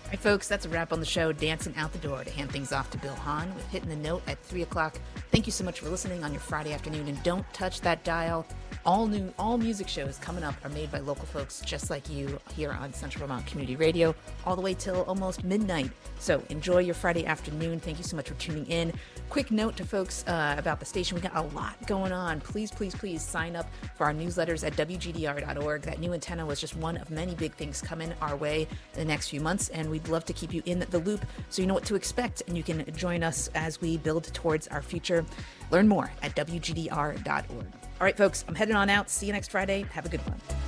All right, folks, that's a wrap on the show. Dancing out the door to hand things off to Bill Hahn with Hitting the Note at 3 o'clock. Thank you so much for listening on your Friday afternoon, and don't touch that dial. All music shows coming up are made by local folks just like you here on Central Vermont Community Radio, all the way till almost midnight. So enjoy your Friday afternoon. Thank you so much for tuning in. Quick note to folks about the station. We got a lot going on. Please, please, please sign up for our newsletters at WGDR.org. That new antenna was just one of many big things coming our way in the next few months, and we'd love to keep you in the loop so you know what to expect and you can join us as we build towards our future. Learn more at WGDR.org. All right, folks, I'm heading on out. See you next Friday. Have a good one.